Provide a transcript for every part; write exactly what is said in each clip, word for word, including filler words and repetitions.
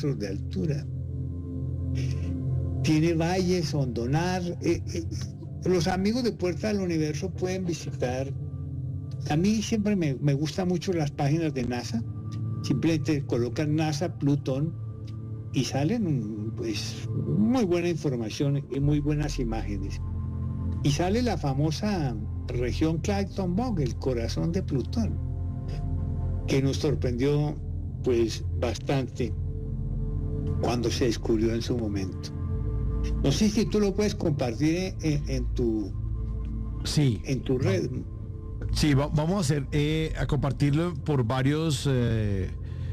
kilómetros de altura. Tiene valles, hondonar. Eh, eh, los amigos de Puerta del Universo pueden visitar. A mí siempre me, me gustan mucho las páginas de NASA. Simplemente colocan NASA Plutón y salen pues muy buena información y muy buenas imágenes. Y sale la famosa región Clayton-Bog, el corazón de Plutón, que nos sorprendió pues bastante cuando se descubrió en su momento. No sé si tú lo puedes compartir en, en tu sí en tu red. Sí, va, vamos a hacer eh, a compartirlo por varios eh,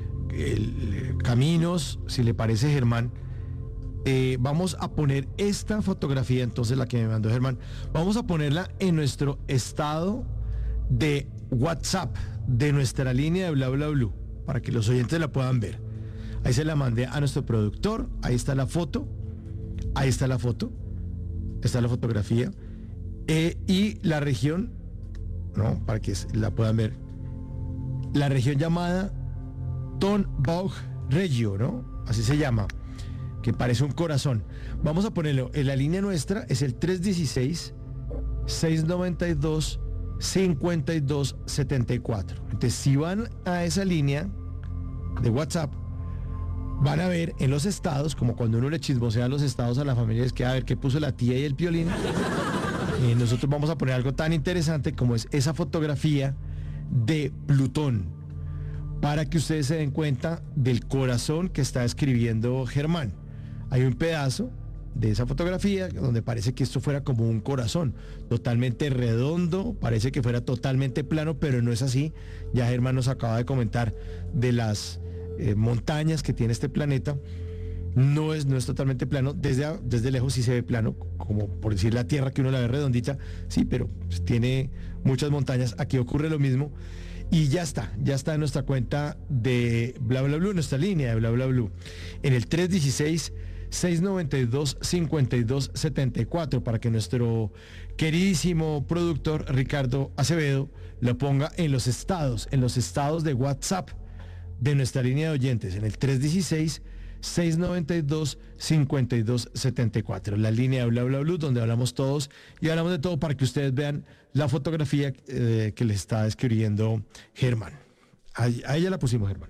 el, caminos, si le parece, Germán. Eh, vamos a poner esta fotografía, entonces la que me mandó Germán, vamos a ponerla en nuestro estado de WhatsApp de nuestra línea de Bla Bla Blue, para que los oyentes la puedan ver. Ahí se la mandé a nuestro productor, ahí está la foto, ahí está la foto, está la fotografía, eh, y la región, no, para que la puedan ver, la región llamada Tonbog Regio, ¿no? Así se llama, que parece un corazón. Vamos a ponerlo en la línea nuestra, es el tres uno seis, seis nueve dos, cinco dos siete cuatro. Entonces, si van a esa línea de WhatsApp, van a ver en los estados, como cuando uno le chismosea los estados a la familia, es que a ver qué puso la tía y el piolín. Eh, nosotros vamos a poner algo tan interesante como es esa fotografía de Plutón, para que ustedes se den cuenta del corazón que está escribiendo Germán. Hay un pedazo de esa fotografía donde parece que esto fuera como un corazón, totalmente redondo, parece que fuera totalmente plano, pero no es así. Ya Germán nos acaba de comentar de las eh, montañas que tiene este planeta. No es, no es totalmente plano, desde, desde lejos sí se ve plano, como por decir la Tierra que uno la ve redondita, sí, pero pues, tiene muchas montañas. Aquí ocurre lo mismo. Y ya está, ya está en nuestra cuenta de Bla Bla Blue, nuestra línea de Bla Bla Blue, en el tres uno seis, seis nueve dos, cinco dos siete cuatro, para que nuestro queridísimo productor Ricardo Acevedo lo ponga en los estados, en los estados de WhatsApp de nuestra línea de oyentes, en el tres uno seis, seis nueve dos, cinco dos siete cuatro, la línea de Bla Bla Blue, donde hablamos todos y hablamos de todo para que ustedes vean la fotografía eh, que le está escribiendo Germán. Ahí, ahí ya la pusimos, Germán.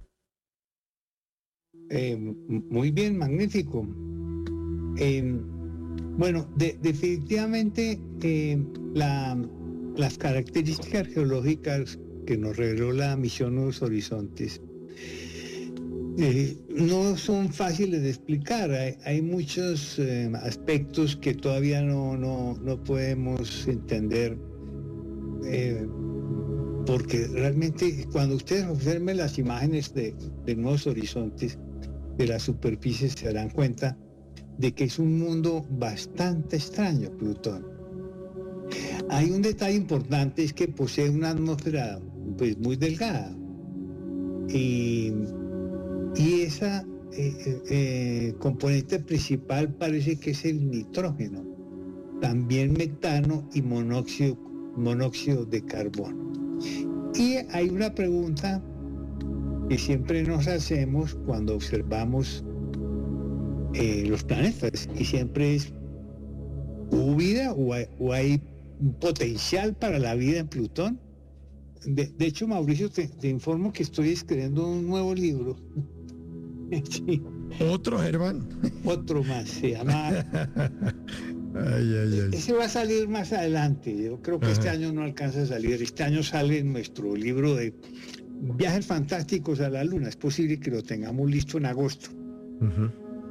Eh, muy bien, magnífico. Eh, bueno, de, definitivamente eh, la, las características geológicas que nos reveló la misión Nuevos Horizontes Eh, no son fáciles de explicar. Hay, hay muchos eh, aspectos que todavía no, no, no podemos entender, eh, porque realmente cuando ustedes observen las imágenes de, de Nuevos Horizontes, de la superficie, se darán cuenta de que es un mundo bastante extraño, Plutón. Hay un detalle importante, es que posee una atmósfera pues muy delgada, y Y esa eh, eh, componente principal parece que es el nitrógeno, también metano y monóxido, monóxido de carbono. Y hay una pregunta que siempre nos hacemos cuando observamos eh, los planetas, y siempre es: ¿hubo vida o hay, o hay un potencial para la vida en Plutón? De, de hecho, Mauricio, te, te informo que estoy escribiendo un nuevo libro. Sí. Otro, Germán. Otro más, se llama... Ay, ay, ay. Ese va a salir más adelante. Yo creo que Ajá. Este año no alcanza a salir. Este año sale nuestro libro de viajes fantásticos a la Luna. Es posible que lo tengamos listo en agosto. Uh-huh.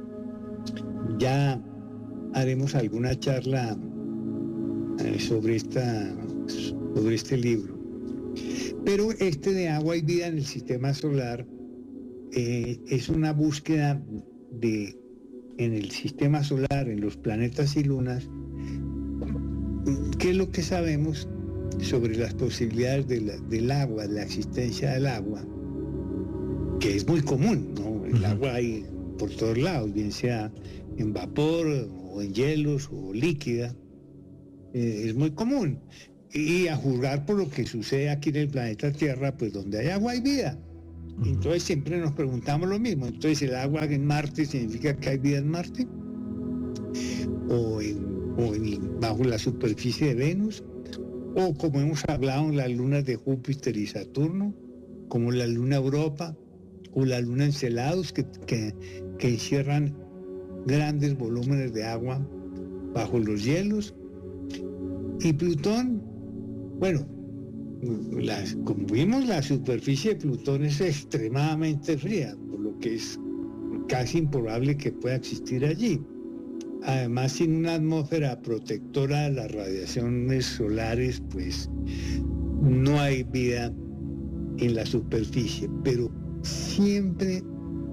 Ya haremos alguna charla eh, sobre esta, sobre este libro. Pero este de agua y vida en el sistema solar eh, es una búsqueda de, en el sistema solar, en los planetas y lunas, qué es lo que sabemos sobre las posibilidades de la, del agua, de la existencia del agua, que es muy común, ¿no? El uh-huh. agua hay por todos lados, bien sea en vapor o en hielos o líquida, eh, es muy común. Y a juzgar por lo que sucede aquí en el planeta Tierra, pues donde hay agua hay vida. Uh-huh. Entonces siempre nos preguntamos lo mismo. Entonces, ¿el agua en Marte significa que hay vida en Marte? ¿O, en, o en, bajo la superficie de Venus? ¿O como hemos hablado en las lunas de Júpiter y Saturno? Como la luna Europa o la luna Enceladus, que, que, que encierran grandes volúmenes de agua bajo los hielos. Y Plutón, bueno, la, como vimos, la superficie de Plutón es extremadamente fría, por lo que es casi improbable que pueda existir allí. Además, sin una atmósfera protectora de las radiaciones solares, pues no hay vida en la superficie, pero siempre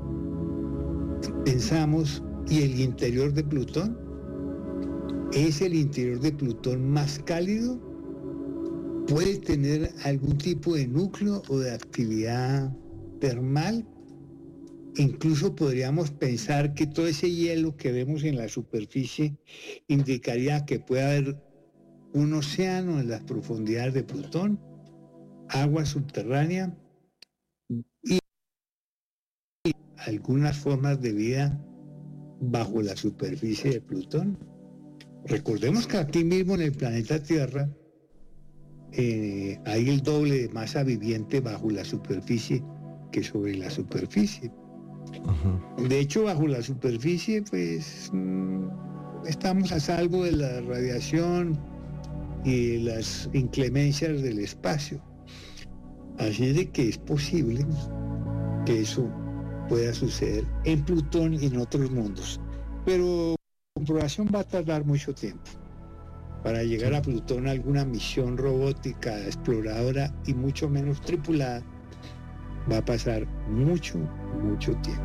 pensamos, ¿y el interior de Plutón? ¿Es el interior de Plutón más cálido? ¿Puede tener algún tipo de núcleo o de actividad termal? Incluso podríamos pensar que todo ese hielo que vemos en la superficie indicaría que puede haber un océano en las profundidades de Plutón, agua subterránea y algunas formas de vida bajo la superficie de Plutón. Recordemos que aquí mismo en el planeta Tierra eh, hay el doble de masa viviente bajo la superficie que sobre la superficie. Uh-huh. De hecho, bajo la superficie, pues mmm, estamos a salvo de la radiación y de las inclemencias del espacio. Así es de que es posible que eso pueda suceder en Plutón y en otros mundos. Pero la comprobación va a tardar mucho tiempo. Para llegar a Plutón, alguna misión robótica exploradora y mucho menos tripulada va a pasar mucho, mucho tiempo.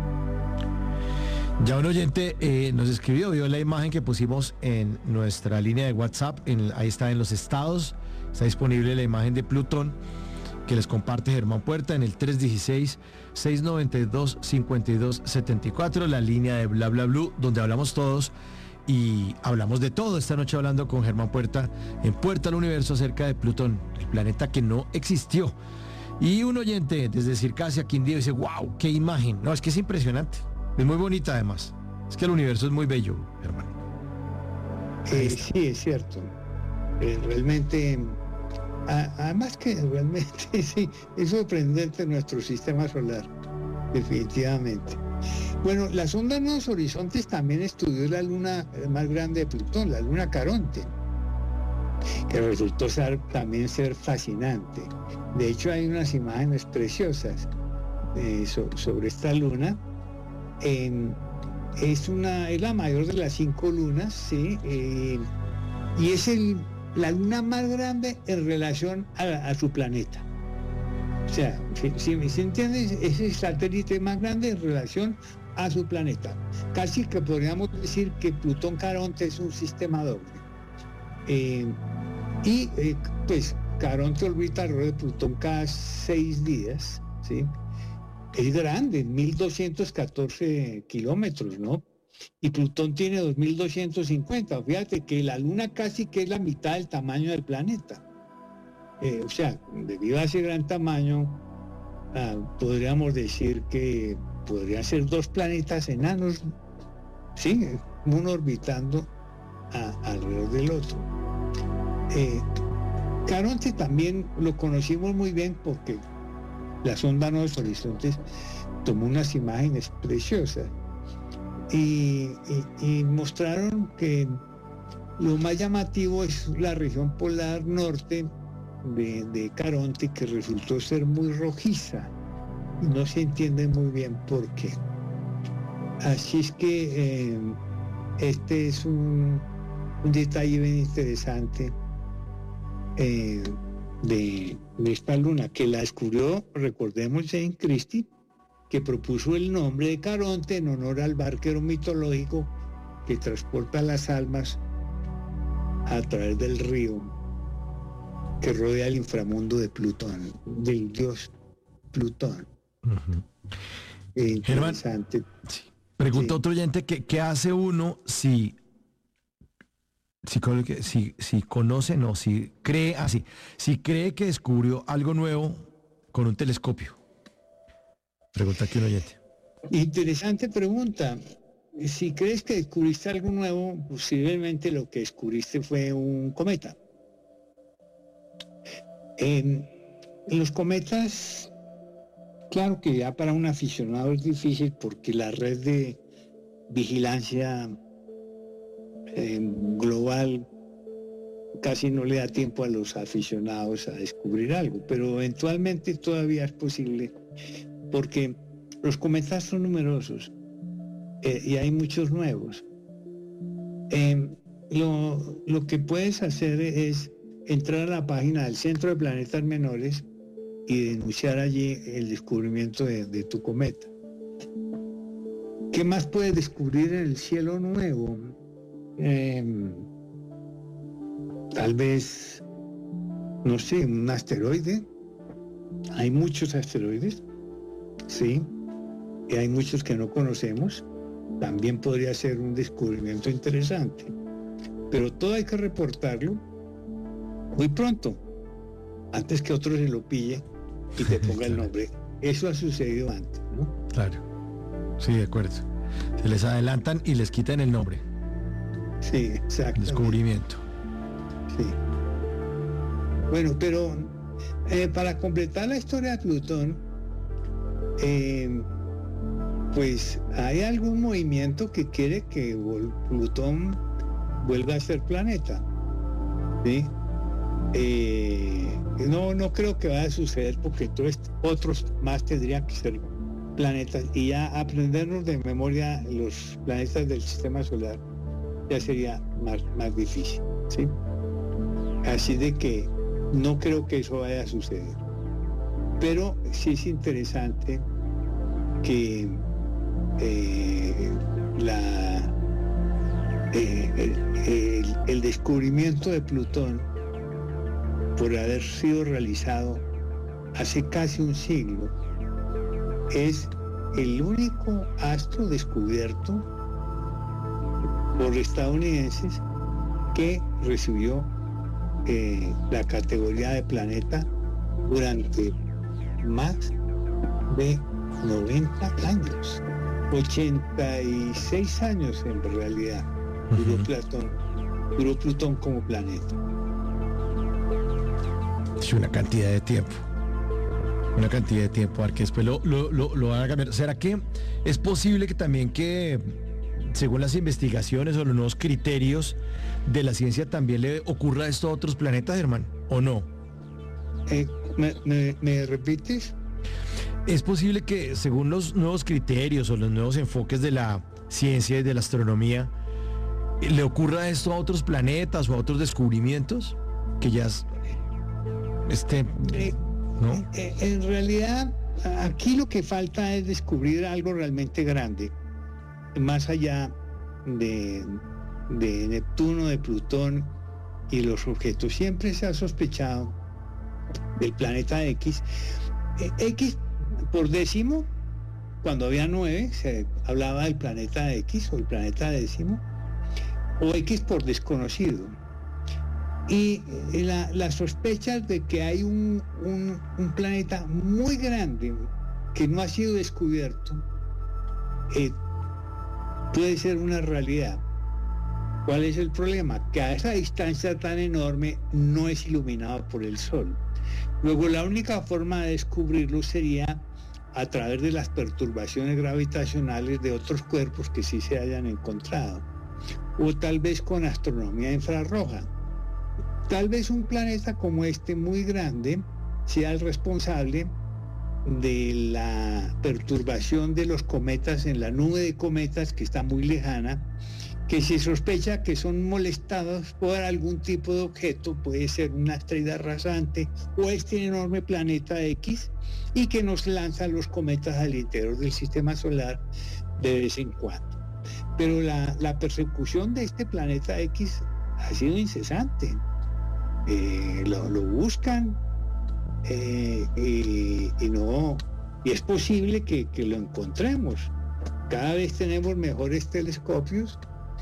Ya un oyente eh, nos escribió, vio la imagen que pusimos en nuestra línea de WhatsApp, en, ahí está en los estados, está disponible la imagen de Plutón que les comparte Germán Puerta en el tres uno seis, seis nueve dos, cinco dos siete cuatro, la línea de Bla Bla Blue, donde hablamos todos y hablamos de todo. Esta noche hablando con Germán Puerta en Puerta al Universo acerca de Plutón, el planeta que no existió. Y un oyente desde Circasia, Quindío, dice, wow, qué imagen. No, es que es impresionante. Es muy bonita además. Es que el universo es muy bello, Germán. Eh, sí, es cierto. Eh, realmente, a, además que realmente sí, es sorprendente nuestro sistema solar, definitivamente. Bueno, la sonda Nuevos Horizontes también estudió la luna más grande de Plutón, la luna Caronte, que resultó ser, también ser fascinante. De hecho, hay unas imágenes preciosas eh, so, sobre esta luna. Eh, es, una, es la mayor de las cinco lunas, ¿sí? Eh, y es el, la luna más grande en relación a, a su planeta. O sea, si, si, si entiendes, es el satélite más grande en relación a su planeta. Casi que podríamos decir que Plutón Caronte es un sistema doble. Eh, y eh, pues Caronte orbita alrededor de Plutón cada seis días, ¿sí? Es grande, mil doscientos catorce kilómetros, ¿no? Y Plutón tiene dos mil doscientos cincuenta. Fíjate que la Luna casi que es la mitad del tamaño del planeta. Eh, o sea, debido a ese gran tamaño, ah, podríamos decir que podrían ser dos planetas enanos, sí, uno orbitando a, alrededor del otro. Eh, Caronte también lo conocimos muy bien porque la sonda Nuevos Horizontes tomó unas imágenes preciosas y, y, y mostraron que lo más llamativo es la región polar norte de, de Caronte, que resultó ser muy rojiza y no se entiende muy bien por qué. Así es que eh, este es un, un detalle bien interesante eh, de, de esta luna, que la descubrió, recordemos, Jane Christie, que propuso el nombre de Caronte en honor al barquero mitológico que transporta las almas a través del río que rodea el inframundo de Plutón, del dios Plutón. Uh-huh. Interesante. Germán, sí. Pregunta sí. Otro oyente, ¿qué, qué hace uno si, si, si, si conoce, no, si cree así, si cree que descubrió algo nuevo con un telescopio? Pregunta aquí un oyente. Interesante pregunta. Si crees que descubriste algo nuevo, posiblemente lo que descubriste fue un cometa. Eh, los cometas, claro que ya para un aficionado es difícil porque la red de vigilancia eh, global casi no le da tiempo a los aficionados a descubrir algo, pero eventualmente todavía es posible porque los cometas son numerosos eh, y hay muchos nuevos. Eh, lo, lo que puedes hacer es entrar a la página del Centro de Planetas Menores y denunciar allí el descubrimiento de, de tu cometa. ¿Qué más puedes descubrir en el cielo nuevo? Eh, tal vez, no sé, un asteroide. Hay muchos asteroides, sí, y hay muchos que no conocemos. También podría ser un descubrimiento interesante. Pero todo hay que reportarlo muy pronto, antes que otro se lo pille y te ponga el nombre. Eso ha sucedido antes, ¿no? Claro. Sí, de acuerdo. Se les adelantan y les quitan el nombre. Sí, exacto. Descubrimiento. Sí. Bueno, pero eh, para completar la historia de Plutón, eh, pues hay algún movimiento que quiere que Plutón vuelva a ser planeta, ¿sí? Eh, no, no creo que vaya a suceder porque todos otros más tendrían que ser planetas y ya aprendernos de memoria los planetas del sistema solar ya sería más, más difícil, ¿sí? Así de que no creo que eso vaya a suceder, pero sí es interesante que eh, la eh, el, el, el descubrimiento de Plutón, por haber sido realizado hace casi un siglo, es el único astro descubierto por estadounidenses que recibió eh, la categoría de planeta durante más de noventa años, ochenta y seis años en realidad duró uh-huh. Plutón, duró Plutón como planeta. Es una cantidad de tiempo. Una cantidad de tiempo, al que después lo, lo, lo, lo van a cambiar. ¿Será que es posible que también que, según las investigaciones o los nuevos criterios de la ciencia, también le ocurra esto a otros planetas, Germán? ¿O no? Eh, ¿me, me, ¿Me repites? ¿Es posible que, según los nuevos criterios o los nuevos enfoques de la ciencia y de la astronomía, le ocurra esto a otros planetas o a otros descubrimientos? Que ya es, este... Eh. ¿No? En realidad, aquí lo que falta es descubrir algo realmente grande, más allá de, de Neptuno, de Plutón y los objetos. Siempre se ha sospechado del planeta X. X por décimo, cuando había nueve, se hablaba del planeta X o el planeta décimo, o X por desconocido. Y la, las sospechas de que hay un, un, un planeta muy grande que no ha sido descubierto eh, puede ser una realidad. ¿Cuál es el problema? Que a esa distancia tan enorme no es iluminado por el Sol. Luego la única forma de descubrirlo sería a través de las perturbaciones gravitacionales de otros cuerpos que sí se hayan encontrado, o tal vez con astronomía infrarroja. Tal vez un planeta como este muy grande sea el responsable de la perturbación de los cometas en la nube de cometas que está muy lejana, que se sospecha que son molestados por algún tipo de objeto, puede ser una estrella rasante o este enorme planeta X, y que nos lanza los cometas al interior del sistema solar de vez en cuando. Pero la, la persecución de este planeta X ha sido incesante. Eh, lo, lo buscan eh, y, y no y es posible que, que lo encontremos. Cada vez tenemos mejores telescopios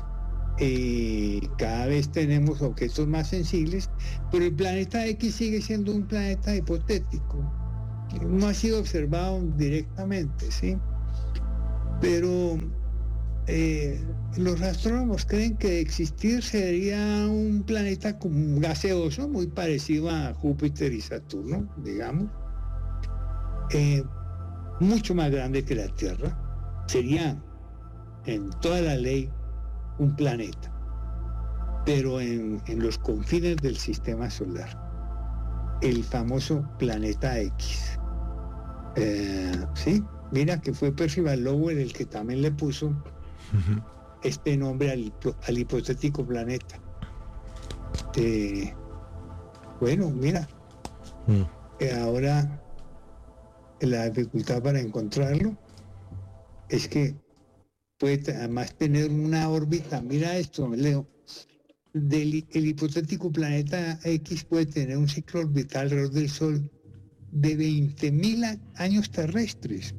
y cada vez tenemos objetos más sensibles, pero el planeta X sigue siendo un planeta hipotético no ha sido observado directamente, ¿sí? Pero eh, los astrónomos creen que de existir sería un planeta como gaseoso, muy parecido a Júpiter y Saturno, digamos, eh, mucho más grande que la Tierra. Sería en toda la ley un planeta, pero en, en los confines del sistema solar, el famoso planeta X. Eh, sí, mira que fue Percival Lowell el que también le puso uh-huh. este nombre al, al hipotético planeta. Eh, bueno, mira, uh-huh. eh, ahora la dificultad para encontrarlo es que puede además tener una órbita, mira esto, Leo, del el hipotético planeta X puede tener un ciclo orbital alrededor del Sol de veinte mil años terrestres.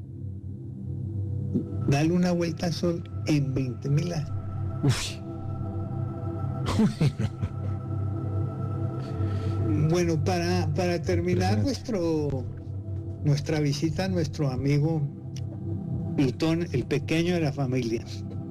Dale una vuelta al Sol en veinte mil años. Uf. Bueno, para, para terminar nuestro, nuestra visita a nuestro amigo Plutón, el pequeño de la familia.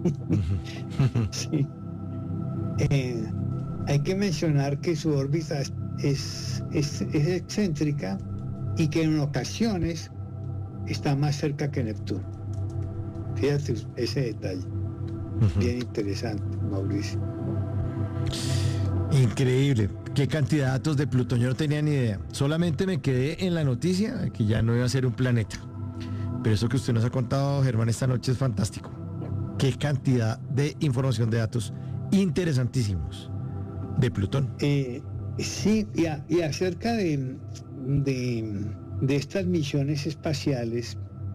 Sí. Eh, hay que mencionar que su órbita es, es, es, es excéntrica y que en ocasiones está más cerca que Neptuno. Fíjate ese detalle. Uh-huh. Bien interesante, Mauricio. Increíble. Qué cantidad de datos de Plutón. Yo no tenía ni idea. Solamente me quedé en la noticia de que ya no iba a ser un planeta. Pero eso que usted nos ha contado, Germán, esta noche es fantástico. Qué cantidad de información, de datos interesantísimos de Plutón. Eh, sí, y, a, y acerca de, de, de estas misiones espaciales,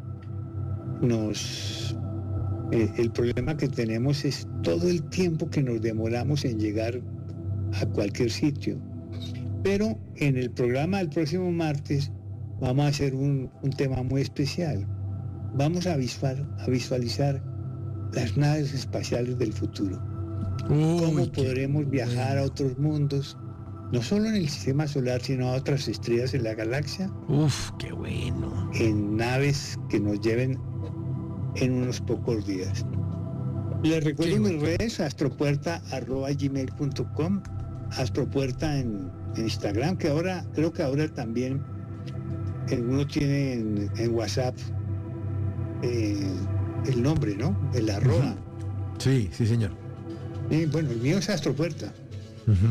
nos eh, el problema que tenemos es todo el tiempo que nos demoramos en llegar a cualquier sitio. Pero en el programa del próximo martes vamos a hacer un, un tema muy especial. Vamos a, visual, a visualizar las naves espaciales del futuro. Uy, cómo podremos viajar bueno. a otros mundos, no solo en el sistema solar, sino a otras estrellas en la galaxia. Uf, qué bueno. En naves que nos lleven en unos pocos días. Les recuerdo qué mis bueno. redes, astropuerta arroba gmail punto com, astropuerta en, en Instagram, que ahora, creo que ahora también uno tiene en, en WhatsApp eh, el nombre, ¿no? El arroba. Uh-huh. Sí, sí, señor. Eh, bueno, el mío es Astropuerta. Uh-huh.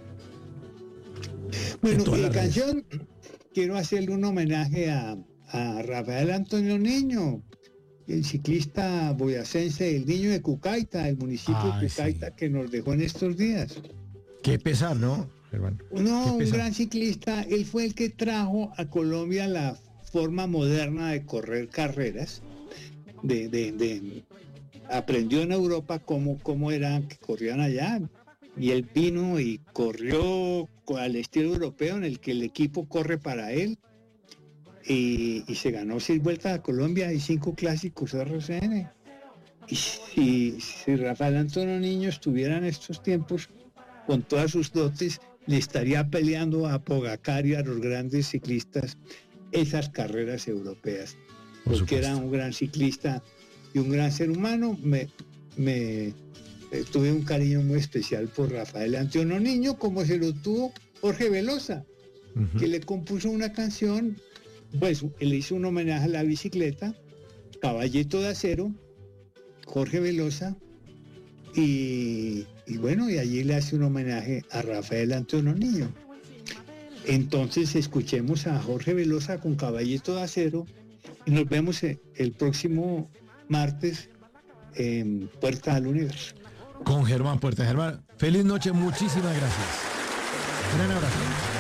Bueno, mi canción, quiero hacerle un homenaje a, a Rafael Antonio Niño, el ciclista boyacense, el niño de Cucaita, el municipio Ay, de Cucaita, sí. que nos dejó en estos días. Qué pesar, ¿no, hermano? No, un gran ciclista. Él fue el que trajo a Colombia la forma moderna de correr carreras, de... de, de aprendió en Europa cómo, cómo era que corrían allá, y él vino y corrió al estilo europeo en el que el equipo corre para él, y, y se ganó seis vueltas a Colombia y cinco clásicos R C N. Y si, si Rafael Antonio Niño estuviera en estos tiempos con todas sus dotes, le estaría peleando a Pogacar y a los grandes ciclistas esas carreras europeas, porque era un gran ciclista y un gran ser humano. Me, me eh, tuve un cariño muy especial por Rafael Antonio Niño, como se lo tuvo Jorge Velosa, uh-huh. que le compuso una canción, pues él hizo un homenaje a la bicicleta, Caballito de Acero, Jorge Velosa, y, y bueno, y allí le hace un homenaje a Rafael Antonio Niño. Entonces escuchemos a Jorge Velosa con Caballito de Acero y nos vemos el próximo martes en Puerta al Universo. Con Germán Puerta. Germán, feliz noche, muchísimas gracias. Un gran abrazo.